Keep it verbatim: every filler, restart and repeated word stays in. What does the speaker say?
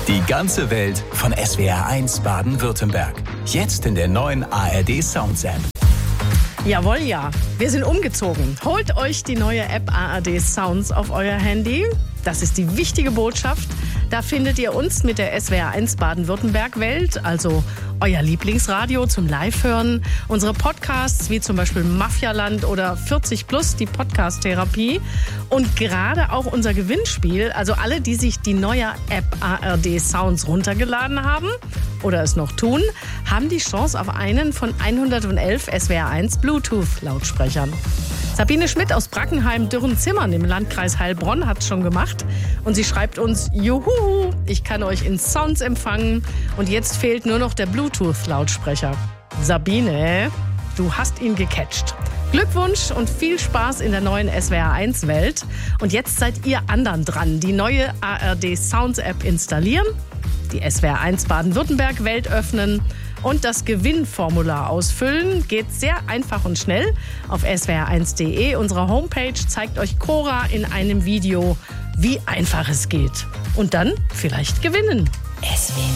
Die ganze Welt von S W R eins Baden-Württemberg. Jetzt in der neuen A R D Sounds App. Jawohl, ja. Wir sind umgezogen. Holt euch die neue App A R D Sounds auf euer Handy. Das ist die wichtige Botschaft. Da findet ihr uns mit der S W R eins Baden-Württemberg-Welt, also euer Lieblingsradio zum Live-Hören, unsere Podcasts wie zum Beispiel Mafialand oder vierzig plus, die Podcast-Therapie und gerade auch unser Gewinnspiel, also alle, die sich die neue App A R D Sounds runtergeladen haben oder es noch tun, haben die Chance auf einen von hundertelf S W R eins Bluetooth-Lautsprechern. Sabine Schmidt aus Brackenheim-Dürrenzimmern im Landkreis Heilbronn hat es schon gemacht. Und sie schreibt uns, juhu, ich kann euch in Sounds empfangen. Und jetzt fehlt nur noch der Bluetooth-Lautsprecher. Sabine, du hast ihn gecatcht. Glückwunsch und viel Spaß in der neuen S W R eins Welt. Und jetzt seid ihr anderen dran. Die neue A R D Sounds App installieren, die S W R eins Baden-Württemberg Welt öffnen und das Gewinnformular ausfüllen. Geht sehr einfach und schnell. Auf S W R eins punkt de, unsere Homepage, zeigt euch Cora in einem Video, wie einfach es geht. Und dann vielleicht gewinnen. S W